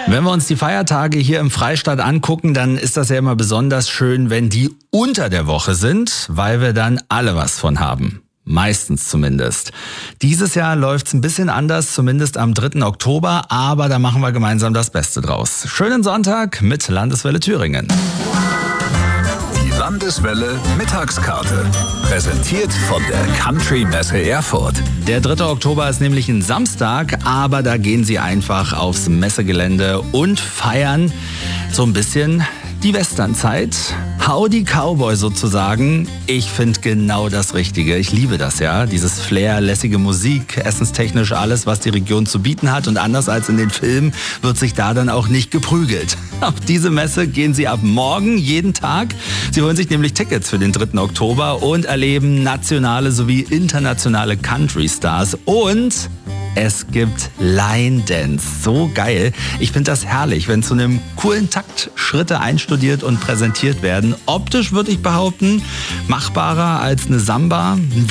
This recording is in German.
Wenn wir uns die Feiertage hier im Freistaat angucken, dann ist das ja immer besonders schön, wenn die unter der Woche sind, weil wir dann alle was von haben. Meistens zumindest. Dieses Jahr läuft's ein bisschen anders, zumindest am 3. Oktober, aber da machen wir gemeinsam das Beste draus. Schönen Sonntag mit Landeswelle Thüringen. Die Landeswelle Mittagskarte. Präsentiert von der Country Messe Erfurt. Der 3. Oktober ist nämlich ein Samstag, aber da gehen Sie einfach aufs Messegelände und feiern so ein bisschen die Westernzeit. Howdy Cowboy sozusagen. Ich finde genau das Richtige. Ich liebe das ja. Dieses Flair, lässige Musik, essenstechnisch alles, was die Region zu bieten hat. Und anders als in den Filmen wird sich da dann auch nicht geprügelt. Auf diese Messe gehen Sie ab morgen jeden Tag. Sie holen sich nämlich Tickets für den 3. Oktober und erleben nationale sowie internationale Country-Stars. Und es gibt Line Dance. So geil. Ich finde das herrlich, wenn zu einem coolen Takt Schritte einstudiert und präsentiert werden. Optisch würde ich behaupten, machbarer als eine Samba.